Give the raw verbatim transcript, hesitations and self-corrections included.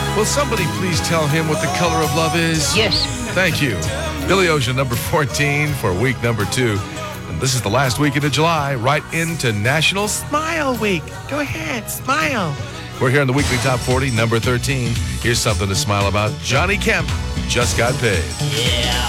Will somebody please tell him what the color of love is? Yes. Thank you. Billy Ocean, number fourteen for week number two. And this is the last weekend of July, right into National Smile Week. Go ahead, smile. We're here in the weekly top forty, number thirteen. Here's something to smile about. Johnny Kemp just got paid. Yeah.